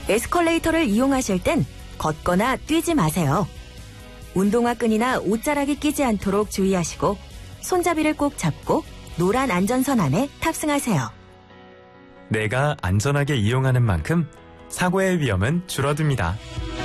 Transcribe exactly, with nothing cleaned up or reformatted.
에스컬레이터를 이용하실 땐 걷거나 뛰지 마세요. 운동화 끈이나 옷자락이 끼지 않도록 주의하시고 손잡이를 꼭 잡고 노란 안전선 안에 탑승하세요. 내가 안전하게 이용하는 만큼 사고의 위험은 줄어듭니다.